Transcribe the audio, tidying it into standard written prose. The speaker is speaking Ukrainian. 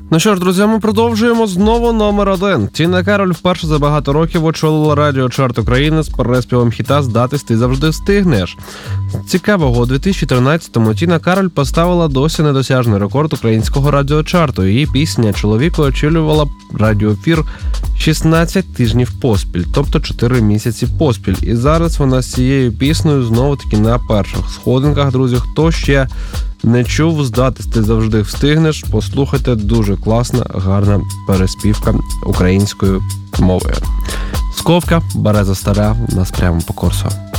Ну що ж, друзі, ми продовжуємо знову номер 1. Тіна Кароль вперше за багато років очолила радіочарт України з переспівом хіта «Здатись ти завжди встигнеш». Цікавого, у 2013-му Тіна Кароль поставила досі недосяжний рекорд українського радіочарту. Її пісня «Чоловіку» очолювала радіоефір 16 тижнів поспіль, тобто 4 місяці поспіль. І зараз вона з цією піснею знову-таки на перших сходинках, друзі. Хто ще не чув «Здатись ти завжди встигнеш», послухайте, дуже класна, гарна переспівка українською мовою. Сковка, Береза стара, нас прямо по курсу.